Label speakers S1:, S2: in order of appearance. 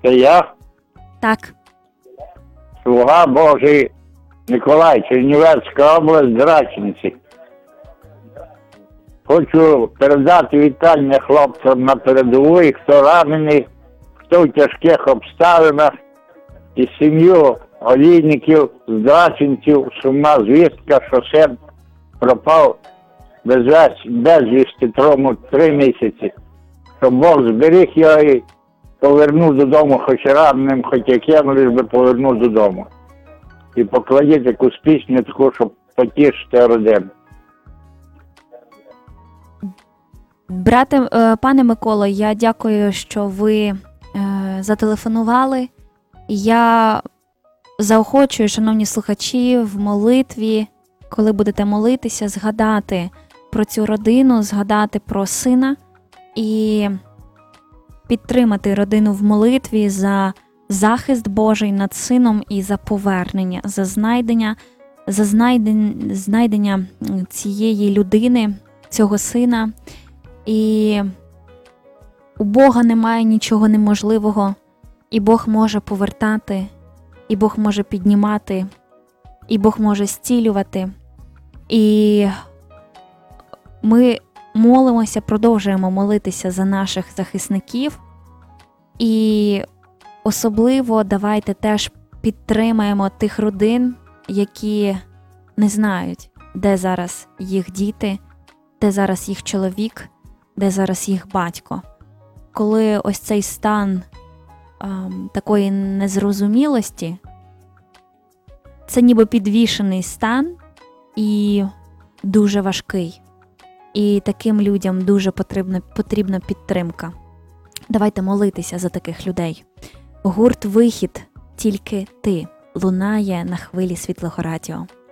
S1: Це я,
S2: Так.
S1: слуга Божий Миколай, Чернівецька область, Драчинці. Хочу передати вітання хлопцям на передовій, хто ранений, хто в тяжких обставинах, і сім'ю олійників з Драчинців, сумна звістка, що син пропав безвісти 3 місяці. Щоб Бог зберіг його і повернув додому, хоч раненим, хоч яким, лиш би повернув додому. І покладіть якусь пісню таку, щоб потішити родину.
S2: Пане Миколо, я дякую, що ви зателефонували. Я заохочую, шановні слухачі, в молитві, коли будете молитися, згадати про цю родину, згадати про сина і підтримати родину в молитві за захист Божий над сином і за повернення, за знайдення цієї людини, цього сина. І у Бога немає нічого неможливого, і Бог може повертати, і Бог може піднімати, і Бог може зцілювати. І ми молимося, продовжуємо молитися за наших захисників. І особливо давайте теж підтримаємо тих родин, які не знають, де зараз їх діти, де зараз їх чоловік, де зараз їх батько. Коли ось цей стан такої незрозумілості, це ніби підвішений стан і дуже важкий. І таким людям дуже потрібна підтримка. Давайте молитися за таких людей. Гурт «Вихід. Тільки ти» лунає на хвилі Світлого Радіо.